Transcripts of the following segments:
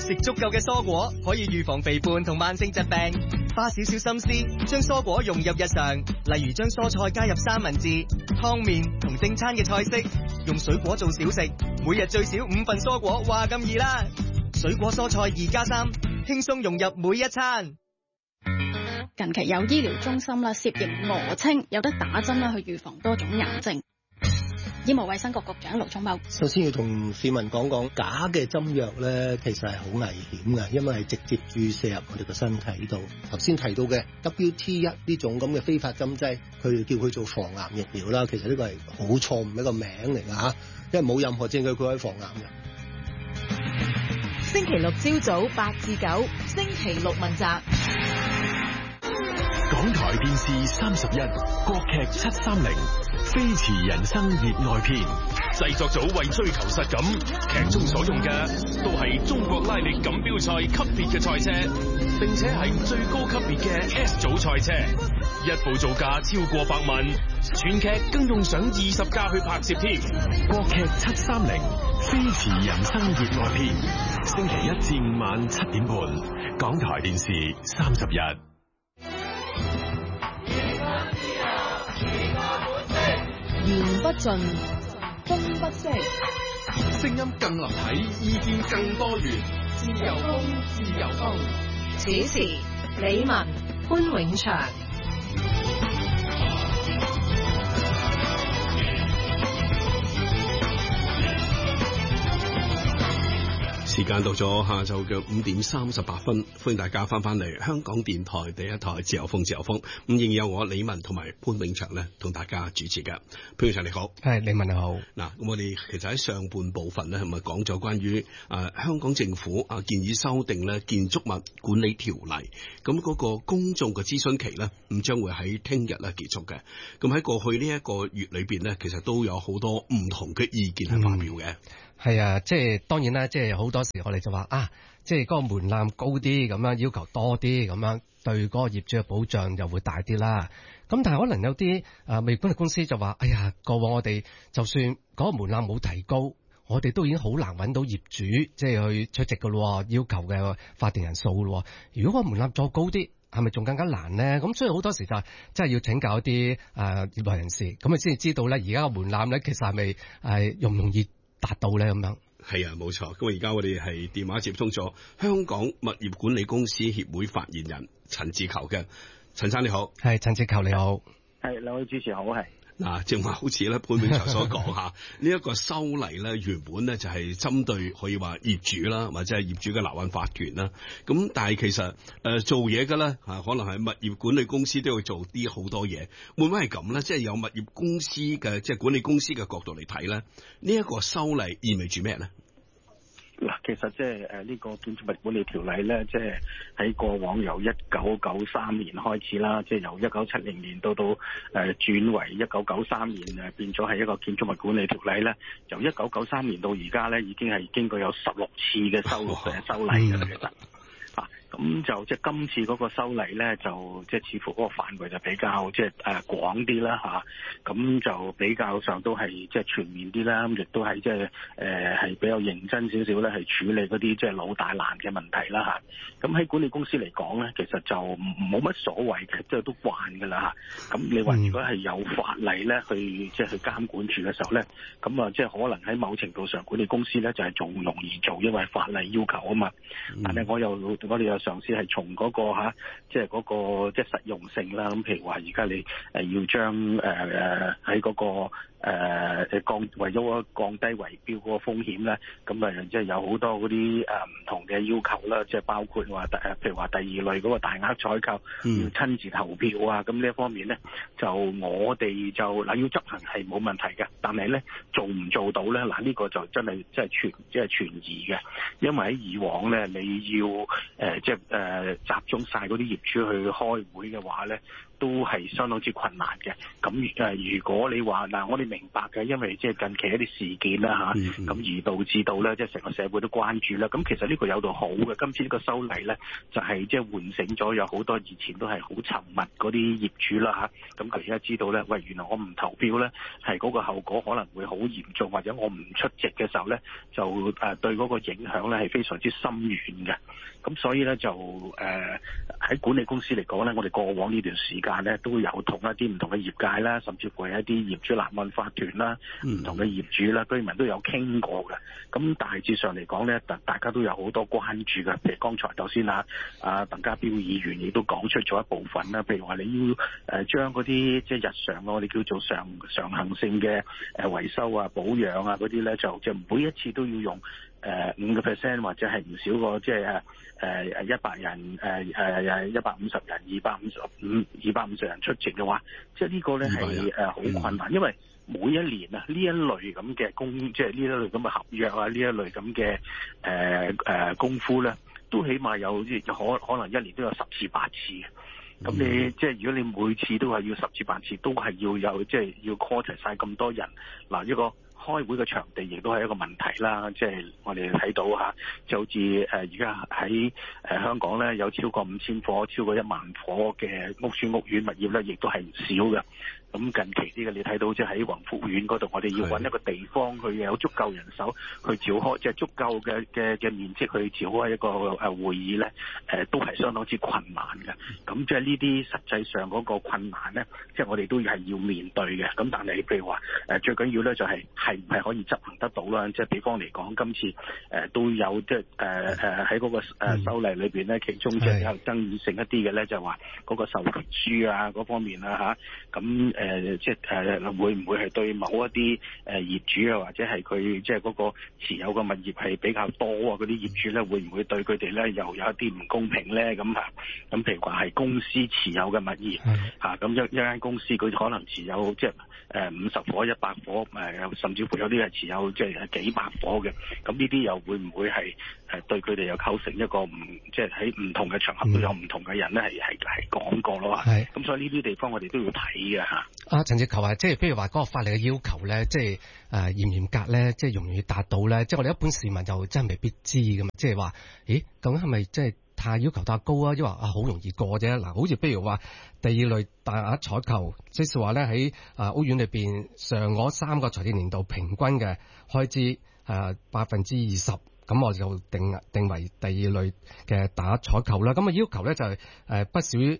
食足夠嘅蔬果可以預防肥胖同慢性疾病，花少少心思將蔬果融入日常，例如將蔬菜加入三文治、湯麵同正餐嘅菜式，用水果做小食，每日最少5份蔬果，話咁易啦！水果蔬菜2+3，輕鬆融入每一餐。 近期有醫療中心啦涉嫌訛稱有得打針啦去預防多種癌症。醫務衛生局局長盧寵茂首先要同市民講講，假嘅針藥咧，其實係好危險嘅，因為係直接注射入我哋個身體度。頭先提到嘅 WT1 呢種咁嘅非法針劑，佢哋叫佢做防癌疫苗啦，其實呢個係好錯誤一個名嚟㗎嚇，因為冇任何證據佢可以防癌嘅。 星期六朝早8至9，星期六問責。 港台電視31，國劇730，飛馳人生熱愛篇。製作組為追求實感，劇中所用嘅都係中國拉力錦標賽級別嘅賽車，並且係最高級別嘅 S 組賽車，一部造價超過100萬，全劇更用上20架去拍攝添。國劇730，飛馳人生熱愛篇，星期1至5晚7點半，港台電視31。 言不盡，風不息， 聲音更立體，意見更多元。自由風，自由風。 主持：李文、潘永祥。 時間到咗下晝嘅5點38分，歡迎大家翻嚟香港電台第一台自由風，自由風。咁仍然有我李文同埋潘永祥咧，同大家主持嘅。潘永祥你好， 係李文你好。 嗱，咁我哋其實喺上半部分咧，係咪講咗關於香港政府建議修訂咧建築物管理條例？咁嗰個公眾嘅諮詢期咧，咁將會喺聽日咧結束嘅。咁喺過去呢一個月裏邊咧，其實都有好多唔同嘅意見係發表嘅。 係啊，即係當然啦，即係好多時我哋就話即係嗰個門檻高啲咁樣，要求多啲咁樣，對嗰個業主嘅保障又會大啲啦。咁但係可能有啲物業管理公司就話，哎呀，過往我哋就算嗰個門檻冇提高，我哋都已經好難揾到業主即係去出席噶咯，要求嘅法定人數咯。如果個門檻再高啲，係咪仲更加難呢？咁所以好多時就真係要請教一啲業內人士，咁啊先至知道咧，而家個門檻咧其實係咪容唔容易達到咧咁樣？ 係啊，冇錯。咁而家我哋係電話接通咗香港物業管理公司協會發言人陳志球嘅。陳生你好。係陳志球你好。 係兩位主持好。係嗱，正話好似咧潘永祥所講下，呢一個修例咧原本咧就係針對可以話業主啦，或者係業主嘅立案法團啦。咁但係其實做嘢嘅咧可能係物業管理公司都要做啲好多嘢，會唔會係咁咧？即係有物業公司嘅即係管理公司嘅角度嚟睇咧，呢一個修例意味住咩咧？ 嗱，其實即係呢個建築物管理條例咧，即係喺過往由1993年開始啦，即係由1970年到轉為1993年變咗係一個建築物管理條例咧。由1993年到而家咧，已經係經過有16次嘅修例嘅啦，其實。咁就即係今次嗰個修例咧，就即係似乎嗰個範圍就比較即係廣啲啦嚇。咁就比較上都係即係全面啲啦，咁亦都係即係係比較認真少少咧，係處理嗰啲即係老大難嘅問題啦嚇。咁喺管理公司嚟講咧，其實就冇乜所謂嘅，即係都慣㗎啦嚇。咁你話如果係有法例咧去即係去監管住嘅時候咧，咁啊即係可能喺某程度上管理公司咧就係仲容易做，因為法例要求啊嘛。但係我哋又嘗試係從嗰個即係嗰個即係實用性啦。咁譬如話，而家你要將喺嗰個為咗降低圍標嗰個風險咧，咁即係有好多嗰啲唔同嘅要求啦，即係包括話譬如話第二類嗰個大額採購要親自投票啊。咁呢一方面咧，就我哋就要執行係冇問題嘅，但係咧做唔做到咧呢個就真係即係存疑嘅，因為喺以往咧你要集中晒嗰啲業主去開會嘅話咧，都係相當之困難嘅。咁如果你話我哋明白嘅，因為即係近期一啲事件啦咁而導致到咧即係成個社會都關注啦。咁其實呢個有度好嘅，今次呢個修例咧就係即係喚醒咗有好多以前都係好沉默嗰啲業主啦咁佢而家知道咧，喂，原來我唔投標咧係嗰個後果可能會好嚴重，或者我唔出席嘅時候咧就對嗰個影響響咧係非常之深遠嘅。咁所以咧就喺管理公司嚟講咧，我哋過往呢段時間咧都有同一啲唔同嘅業界啦，甚至乎係一啲業主立案法團啦、唔同嘅業主啦、居民都有傾過嘅。咁大致上嚟講咧，大家都有好多關注嘅。譬如剛才頭先鄧家彪議員亦都講出咗一部分啦。譬如話你要將嗰啲即係日常我哋叫做常行性嘅維修啊、保養啊嗰啲咧，就每一次都要用5%或者係唔少過即係100人150人250人出席嘅話，即係呢個咧係好困難，因為每一年啊呢一類咁嘅即係呢一類咁嘅合約啊，呢一類咁嘅功夫咧，都起碼有可能一年都有10次8次嘅。咁你即係如果你每次都係要10次8次，都係要有即係要 call 齊晒咁多人嗱，一個開會嘅場地亦都係一個問題啦。即係我哋睇到嚇，就好似而家喺香港咧有超過5000伙、超過1萬伙嘅屋邨屋苑物業咧，亦都係唔少嘅。咁近期啲嘅你睇到即係喺宏福苑嗰度，我哋要揾一個地方去有足夠人手去召開，即係足夠嘅面積去召開一個會議咧，都係相當之困難嘅。咁即係呢啲實際上嗰個困難咧，即係我哋都係要面對嘅。咁但係譬如話最緊要咧就係唔係可以執行得到啦？即係比方嚟講，今次都有即係喺嗰個修例裏邊咧，其中即係有爭議性一啲嘅咧，就話嗰個授權書啊嗰方面啊嚇咁。即係會唔會係對某一啲業主啊，或者係佢即係嗰個持有嘅物業係比較多啊，嗰啲業主咧會唔會對佢哋咧又有一啲唔公平咧？咁譬如話係公司持有嘅物業咁一間公司佢可能持有即係50伙、100伙甚至乎有啲係持有即係幾百伙嘅。咁呢啲又會唔會係對佢哋又構成一個即係喺唔同嘅場合都有唔同嘅人咧係講過咯。咁所以呢啲地方我哋都要睇嘅嚇。 陳志球啊，即係譬如話嗰個法例嘅要求咧，即係嚴唔嚴格咧，即係容唔容易達到咧？即係我哋一般市民就真係未必知㗎嘛。即係話，咦，究竟係咪即係太要求太高啊？抑或好容易過啫？嗱，好似譬如話第二類大額採購，即係話咧喺屋苑裏邊上嗰3個財政年度平均嘅開支20%，咁我就定為第二類嘅大額採購啦。咁啊要求咧就係不少於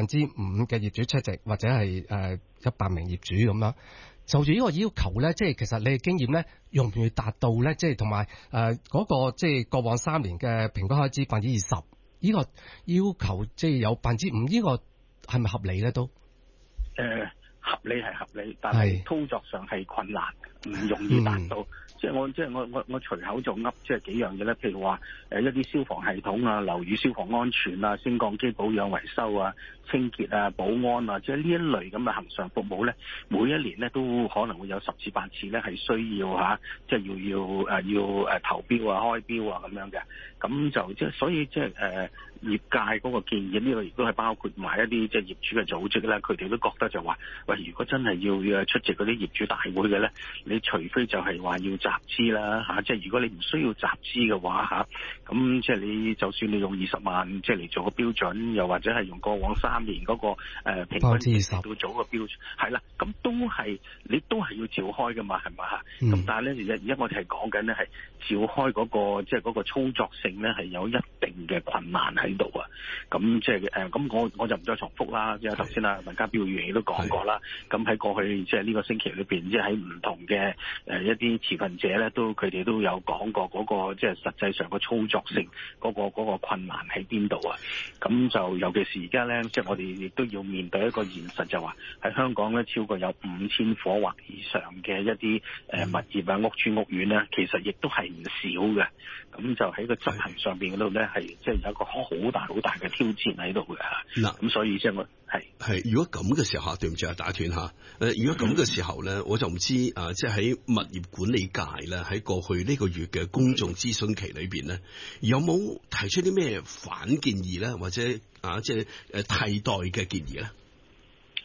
5%嘅業主出席，或者係100名業主咁樣。就住呢個要求咧，即係其實你嘅經驗咧，容唔容易達到咧？即係同埋嗰個即係過往3年嘅平均開支20%，呢個要求即係有5%，呢個係咪合理咧？都合理係合理，但係操作上係困難，唔容易達到。即係我隨口就噏，即係幾樣嘢咧。譬如話一啲消防系統啊、樓宇消防安全啊、升降機保養維修啊、清潔啊、保安啊，即係呢一類咁嘅恆常服務咧，每一年咧都可能會有10次8次咧係需要即係要投標啊、開標啊咁樣嘅。咁就即係所以即係業界嗰個建議呢個亦都係包括埋一啲即係業主嘅組織咧，佢哋都覺得就話喂，如果真係要出席嗰啲業主大會嘅咧，你除非就係話要集資啦即係如果你唔需要集資嘅話咁即係你就算你用20萬即係嚟做個標準，又或者係用過往3年嗰個平均嚟到做個標準，係啦，咁你都係要召開噶嘛，係咪咁但係咧而家我哋係講緊咧係召開嗰個即係嗰個操作性咧係有一定嘅困難喺度啊。咁即係咁我就唔再重複啦，因為頭先鄧家彪議員亦都講過啦。咁喺過去即係呢個星期裏邊，即係喺唔同嘅一啲持份者咧，佢哋都有講過嗰個即係實際上個操作性嗰個困難喺邊度啊？咁就尤其是而家咧，即係我哋亦都要面對一個現實，就話喺香港咧超過有5000伙或以上嘅一啲物業啊、屋邨屋苑咧，其實亦都係唔少嘅。咁就喺個執行上邊嗰度咧，係即係有一個好大嘅挑戰喺度嘅。嗱，咁所以即係我係如果咁嘅時候對唔住打斷下。如果咁嘅時候咧，我就唔知即係喺物業管理界咧，喺過去呢個月嘅公眾諮詢期裏邊咧，有冇提出啲咩反建議咧，或者即係替代嘅建議咧？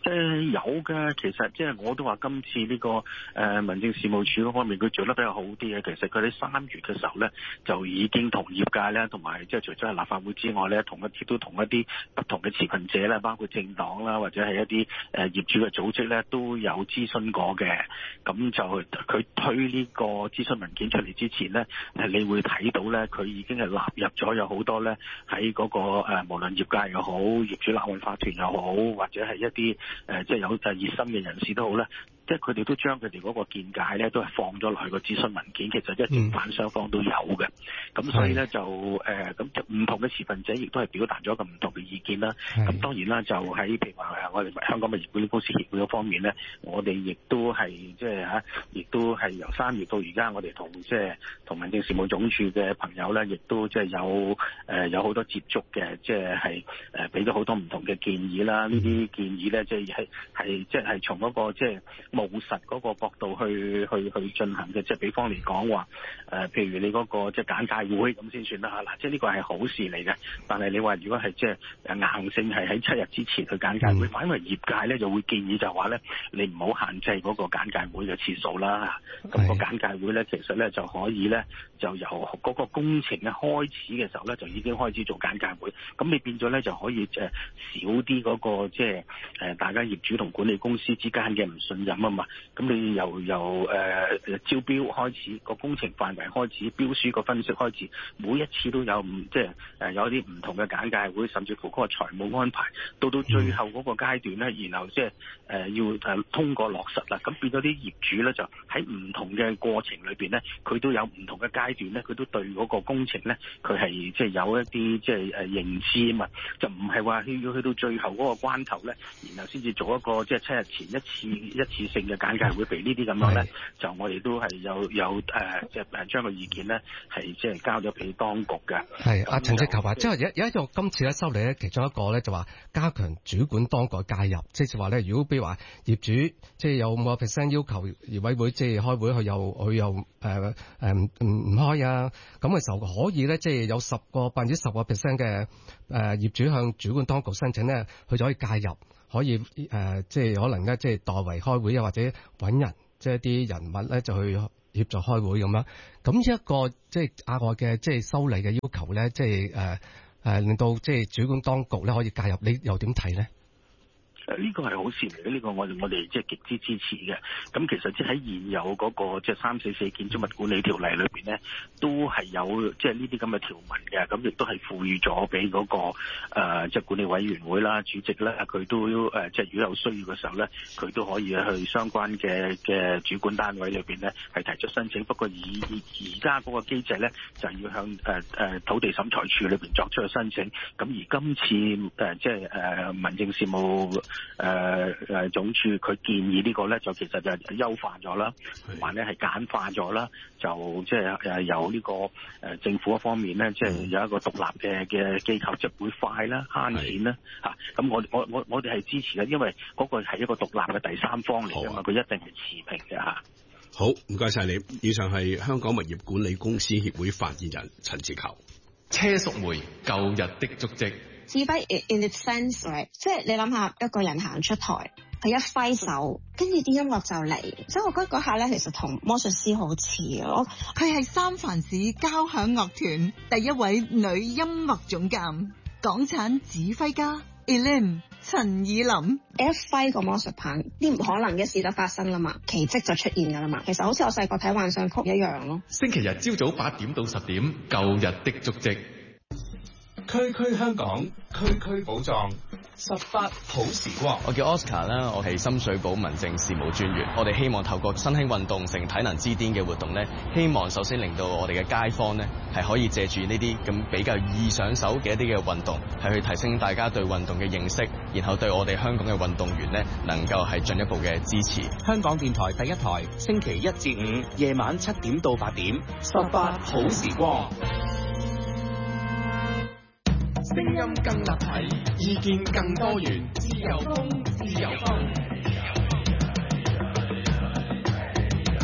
有嘅，其實即係我都話今次呢個民政事務處嗰方面佢做得比較好啲嘅。其實佢喺3月嘅時候咧，就已經同業界咧，同埋即係除咗係立法會之外咧，亦都同一啲不同嘅持份者咧，包括政黨啦，或者係一啲業主嘅組織咧，都有諮詢過嘅。咁就佢推呢個諮詢文件出嚟之前咧，你會睇到咧，佢已經係納入咗有好多咧喺嗰個無論業界又好，業主立案法團又好，或者係一啲即係有熱心嘅人士都好咧，即係佢哋都將佢哋嗰個見解咧，都係放咗落去個諮詢文件。其實即係正反雙方都有嘅。咁所以咧就咁唔同嘅持份者亦都係表達咗咁唔同嘅意見啦。咁當然啦，就喺譬如話我哋香港物業管理公司協會嗰方面咧，我哋亦都係即係亦都係由3月到而家，我哋同民政事務總署嘅朋友咧，亦都即係有好多接觸嘅，即係俾咗好多唔同嘅建議啦。呢啲建議咧，即係從嗰個即係務實嗰個角度去進行嘅。即係比方嚟講話譬如你嗰個即係簡介會咁先算啦嚇。嗱，即係呢個係好事嚟嘅。但係你話如果係即係硬性係喺7日之前去簡介會，反為業界咧就會建議就話咧，你唔好限制嗰個簡介會嘅次數啦。咁個簡介會咧，其實咧就可以咧，就由嗰個工程嘅開始嘅時候咧，就已經開始做簡介會。咁你變咗咧就可以少啲嗰個即係大家業主同管理公司之間嘅唔信任啊嘛。咁你由招標開始，個工程範圍開始，標書個分析開始，每一次都有即係有啲唔同嘅簡介會，甚至乎嗰個財務安排，到最後嗰個階段咧，然後即係要通過落實啦。咁變咗啲業主咧，就喺唔同嘅過程裏邊咧，佢都有唔同嘅階段咧，佢都對嗰個工程咧，佢係即係有一啲即係認知啊嘛，就唔係話要去到最後嗰個關頭咧，然後先至做一個即係7日前一次性嘅簡介會。譬如呢啲咁樣咧，就我哋都係有即係將個意見咧係即係交咗俾當局嘅。 係阿陳志球話，即係有一個今次咧修例咧，其中一個咧就話加強主管當局介入，即係話咧，如果比如話業主即係有5% 要求業委會即係開會，佢又唔開啊，咁嘅時候可以咧，即係有10% 嘅業主向主管當局申請咧，佢就可以介入，可以即係可能咧，即係代為開會啊，或者揾人即係一啲人物咧就去協助開會咁樣。咁呢一個即係額外嘅即係修例嘅要求咧，即係令到即係主管當局咧可以介入，你又點睇咧？ 呢個係好事嚟嘅，呢個我哋即係極之支持嘅。咁其實即係喺現有嗰個即係344建築物管理條例裏邊咧，都係有即係呢啲咁嘅條文嘅。咁亦都係賦予咗俾嗰個即係管理委員會啦、主席咧，佢都即係如果有需要嘅時候咧，佢都可以去相關嘅主管單位裏邊咧係提出申請。不過而家嗰個機制咧，就係要向土地審裁處裏邊作出嘅申請。咁而今次即係民政事務總署佢建議呢個咧，就其實就優化咗啦，同埋咧係簡化咗啦，就即係由呢個政府嗰方面咧，即係有一個獨立嘅機構，即係會快啦、慳錢啦嚇。咁我哋係支持嘅，因為嗰個係一個獨立嘅第三方嚟㗎嘛，佢一定係持平嘅嚇。 好，唔該晒你。以上係香港物業管理公司協會發言人陳志球。 車淑梅，舊日的足跡。 指揮 in its sense， 即係你諗下一個人行出台，佢一揮手，跟住啲音樂就嚟，所以我覺得嗰下咧其實同魔術師好似啊！ 佢係三藩市交響樂團第一位女音樂總監，港產指揮家 Elaine 陳以琳。 一揮個魔術棒，啲唔可能嘅事就發生啦嘛，奇蹟就出現噶啦嘛。其實好似我細個睇幻想曲一樣咯。 星期日朝早8點到10點，舊日的足跡。區區香港，區區寶藏，18好時光。 我叫 Oscar 啦，我係深水埗民政事務專員。我哋希望透過新興運動成體能之巔嘅活動咧，希望首先令到我哋嘅街坊咧係可以借住呢啲咁比較易上手嘅一啲嘅運動，係去提升大家對運動嘅認識，然後對我哋香港嘅運動員咧能夠係進一步嘅支持。 香港電台第一台，星期1至5夜晚7點到8點，18好時光。 聲音更立體，意見更多元，自由風，自由風。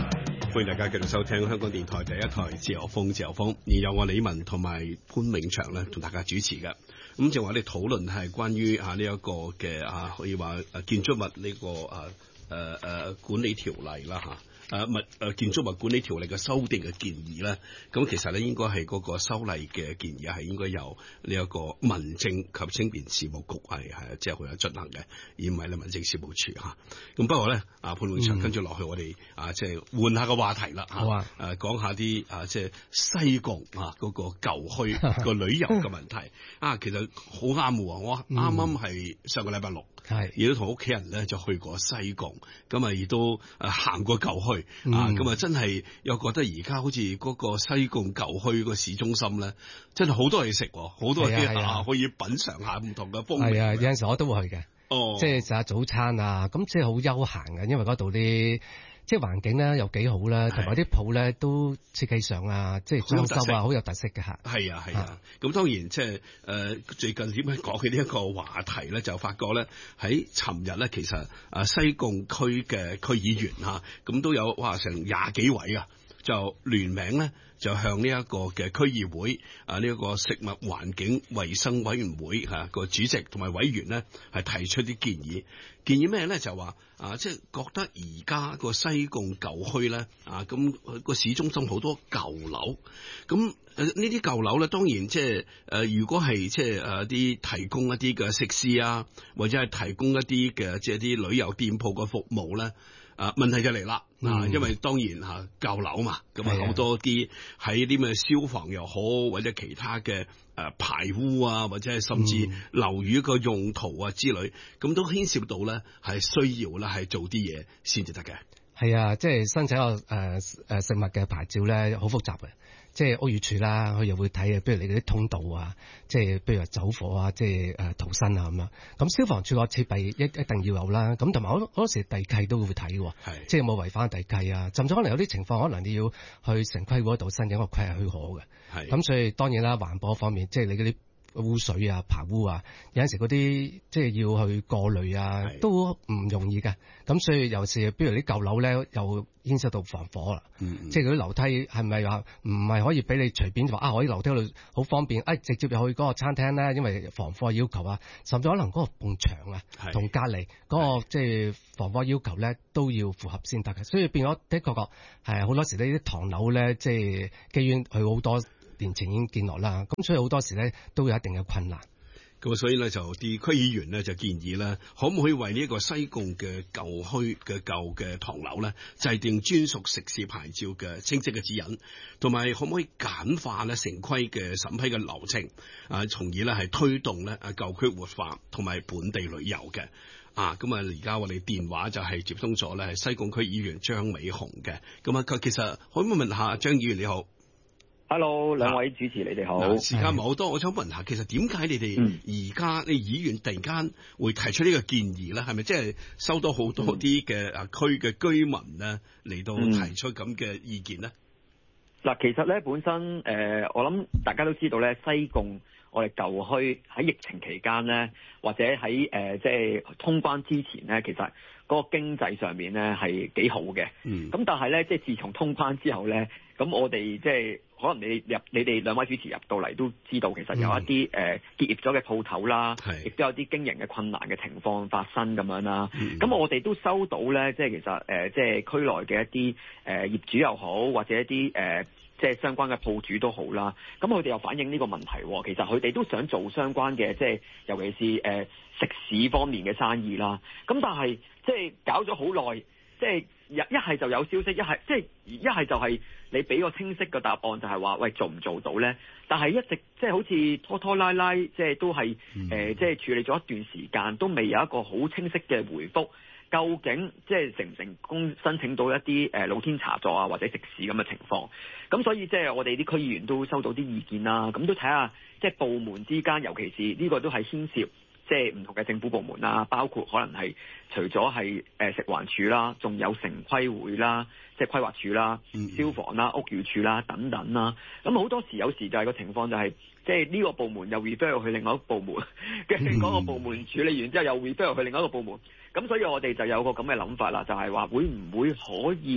歡迎大家繼續收聽香港電台第一台自由風，自由風，而有我李文同埋潘永祥咧同大家主持嘅。咁就話我哋討論係關於呢一個嘅可以話建築物呢個管理條例啦嚇。建築物管理條例嘅修訂嘅建議咧，咁其實咧應該係嗰個修例嘅建議係應該由呢一個民政及青年事務局係即係去進行嘅，而唔係咧民政事務處嚇。咁不過咧，潘永祥跟住落去，我哋即係換下個話題啦嚇。好啊，講下啲即係西貢嗰個舊墟個旅遊嘅問題其實好啱喎。我啱啱係上個禮拜六，亦都同屋企人咧就去過西貢，咁啊亦都行過舊墟。咁真係又覺得而家好似嗰個西貢舊墟個市中心咧，真係好多嘢食，好多嘢可以品嚐下唔同嘅風味。係啊，有陣時我都會去嘅，即係食下早餐啊，咁即係好悠閒嘅，因為嗰度啲即係環境咧又幾好啦，同埋啲鋪咧都設計上即係裝修好有特色嘅嚇。係啊，咁當然即係最近點樣講起呢一個話題咧，就發覺咧喺尋日咧，其實西貢區嘅區議員咁都有成20幾位就聯名咧，就向呢一個嘅區議會呢一個食物環境衛生委員會個主席同埋委員咧，係提出啲建議。建議咩咧？就話即係覺得而家個西貢舊墟咧咁個市中心好多舊樓，咁呢啲舊樓咧，當然即係如果係即係啲提供一啲嘅食肆或者係提供一啲嘅即係啲旅遊店鋪嘅服務咧。問題就嚟啦，因為當然舊樓嘛，咁好多啲喺啲咩消防又好，或者其他嘅排污或者係甚至樓宇個用途之類，咁都牽涉到咧係需要咧係做啲嘢先至得嘅。係啊，即係申請個食物嘅牌照咧，好複雜嘅。即係屋宇署啦，佢又會睇譬如你嗰啲通道即係譬如話走火即係逃生咁樣。咁消防處個設備一定要有啦。咁同埋好多時地契都會睇喎，即係有冇違反地契甚至可能有啲情況，可能你要去城規會嗰度申請個規劃許可嘅。咁所以當然啦，環保方面，即係你嗰啲污水排污有陣時嗰啲即係要去過濾都唔容易嘅。咁所以尤其是比如啲舊樓咧，又牽涉到防火啦。即係嗰啲樓梯係咪話唔係可以俾你隨便就話我啲樓梯度好方便直接入去嗰個餐廳咧？因為防火要求甚至可能嗰個埲牆同隔離嗰個即係防火要求咧都要符合先得嘅。所以變咗的確係好多時呢啲唐樓咧，即係基於佢好多年前已經建落啦，咁所以好多時咧都有一定嘅困難。咁所以咧就啲區議員咧就建議咧，可唔可以為呢一個西貢嘅舊墟嘅舊嘅唐樓咧，制定專屬食肆牌照嘅清晰嘅指引，同埋可唔可以簡化咧城規嘅審批嘅流程，從而咧係推動咧舊區活化同埋本地旅遊嘅。咁而家我哋電話就係接通咗咧，係西貢區議員張美雄嘅。咁其實可唔可以問下張議員你好？Hello， 兩位主持你哋好。時間唔係好多，我想問下，其實點解你哋而家你議員突然間會提出呢個建議咧？係咪即係收到好多啲嘅區嘅居民咧嚟到提出咁嘅意見咧？嗱，其實咧本身我諗大家都知道咧，西貢我哋舊墟喺疫情期間咧，或者喺即係通關之前咧，其實嗰個經濟上面咧係幾好嘅。咁但係咧，即係自從通關之後咧，咁我哋即係可能你哋兩位主持入到嚟都知道，其實有一啲結業咗嘅鋪頭啦，亦都有啲經營嘅困難嘅情況發生咁樣啦。咁我哋都收到咧，即係其實即係區內嘅一啲業主又好，或者一啲即係相關嘅鋪主都好啦。咁佢哋又反映呢個問題，其實佢哋都想做相關嘅，即係尤其是食肆方面嘅生意啦。咁但係即係搞咗好耐，即係一係就有消息，一係就係你俾個清晰嘅答案，就係話喂，做唔做到咧？但係一直即係好似拖拖拉拉，即係都係即係處理咗一段時間，都未有一個好清晰嘅回覆。究竟即係成唔成功申請到一啲露天茶座或者食肆咁嘅情況？咁所以即係我哋啲區議員都收到啲意見啦。咁都睇下即係部門之間，尤其是呢個都係牽涉即係唔同嘅政府部門啦，包括可能係除咗係食環署啦，仲有城規會啦，即係規劃署啦、消防啦、屋宇署啦等等啦。咁好多時有時就係個情況就係即係呢個部門又 refer 去另外一個部門，跟住嗰個部門處理完之後又 refer 去另外一個部門。咁所以我哋就有個咁嘅諗法啦，就係話會唔會可以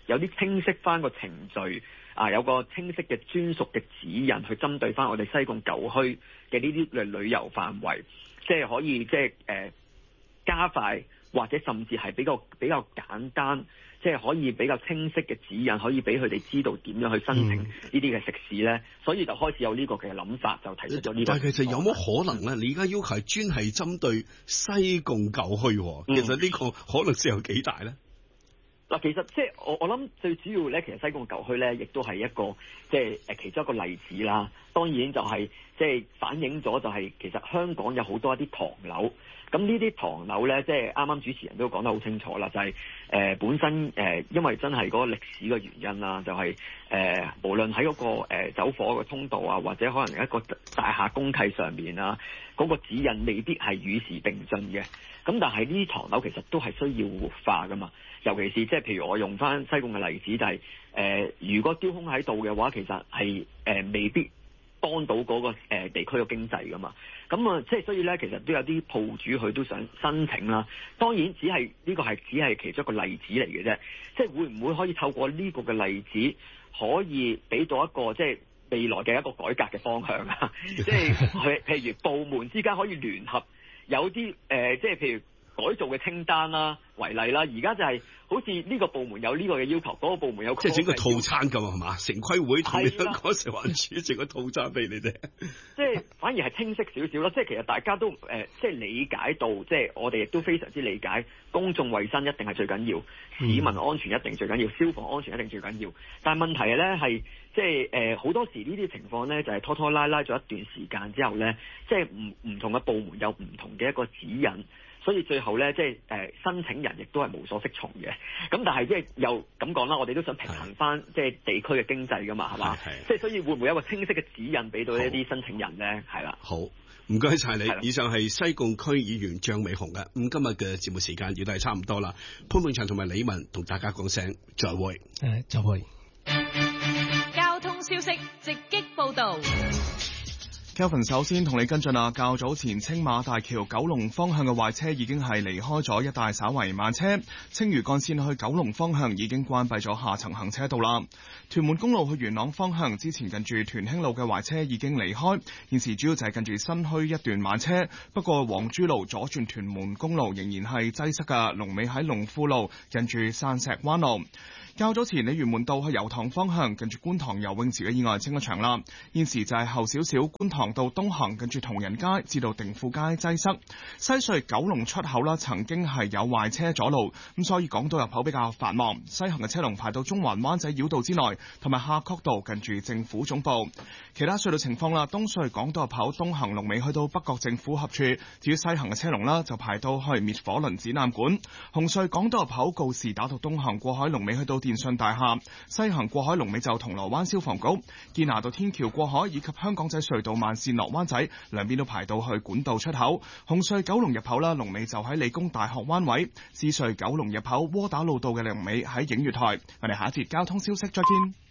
有啲清晰翻個程序啊，有個清晰嘅專屬嘅指引去針對翻我哋西貢舊墟嘅呢啲嘅旅遊範圍，即係可以即係加快或者甚至係比較簡單。即係可以比較清晰嘅指引，可以俾佢哋知道點樣去申請呢啲嘅食肆咧，所以就開始有呢個嘅諗法，就提出咗呢個。 但係其實有冇可能咧？你而家要求係專係針對西貢舊墟，其實呢個可能性有幾大咧？ 嗱，其實即係我諗最主要咧，其實西貢舊墟咧，亦都係一個即係其中一個例子啦。當然就係即係反映咗就係其實香港有好多一啲唐樓。咁呢啲唐樓咧，即係啱啱主持人都講得好清楚啦，就係、本身因為真係嗰個歷史嘅原因啦，就係、無論喺嗰個走火嘅通道啊，或者可能一個大廈公契上面啊，嗰、個指引未必係與時並進嘅。咁但係呢啲唐樓其實都係需要活化噶嘛，尤其是即係譬如我用翻西貢嘅例子，就係、如果丟空喺度嘅話，其實係未必幫到嗰個地區嘅經濟噶嘛。咁啊，即係所以咧，其實都有啲鋪主佢都想申請啦。當然只係呢個係只係其中一個例子嚟嘅啫。即係會唔會可以透過呢個嘅例子，可以俾到一個即係未來嘅一個改革嘅方向啊？即係譬如部門之間可以聯合，有啲即係譬如改造嘅清單啦為例啦。而家就係好似呢個部門有呢個嘅要求，嗰個部門有即係整個套餐咁係嘛？城規會同香港食環署整個套餐俾你哋， 即係反而係清晰少少啦。即係其實大家都即係理解到，即係我哋亦都非常之理解公眾衛生一定係最緊要，市民安全一定最緊要，消防安全一定最緊要。但係問題咧係即係好多時呢啲情況咧就係拖拖拉拉咗一段時間之後咧，即係唔同嘅部門有唔同嘅一個指引。所以最後咧，即係申請人亦都係無所適從嘅。咁但係即係又咁講啦，我哋都想平衡翻即係地區嘅經濟噶嘛，係嘛？即係所以會唔會有一個清晰嘅指引俾到一啲申請人咧？係啦。 好，唔該晒你。以上係西貢區議員張美雄嘅。咁今日嘅節目時間亦都係差唔多啦。潘永祥同埋李文同大家講聲再會。 再會。 交通消息直擊報導。 Kelvin 首先同你跟進啊，較早前青馬大橋九龍方向嘅壞車已經係離開咗一帶，稍為慢車。青嶼幹線去九龍方向已經關閉咗下層行車道啦。屯門公路去元朗方向之前近住屯興路嘅壞車已經離開，現時主要就係近住新墟一段慢車。不過黃珠路左轉屯門公路仍然係擠塞㗎，龍尾喺龍富路近住山石灣路。較早前鯉魚門道去油塘方向近住觀塘游泳池嘅意外清咗場啦，現時就係後少少觀塘道東行近住同仁街至到定富街擠塞。西隧九龍出口啦，曾經係有壞車阻路，咁所以港島入口比較繁忙，西行嘅車龍排到中環灣仔繞道之內，同埋夏慤道近住政府總部。其他隧道情況啦，東隧港島入口東行龍尾去到北角政府合署，至於西行嘅車龍啦就排到去滅火輪展覽館。紅隧港島入口告士打道東行過海龍尾去到電信大廈，西行過海龍尾就銅鑼灣消防局。堅拿道天橋過海以及香港仔隧道慢線落灣仔兩邊都排到去管道出口。紅隧九龍入口啦，龍尾就喺理工大學灣位。獅隧九龍入口窩打老道嘅龍尾喺映月台。我哋下一節交通消息再見。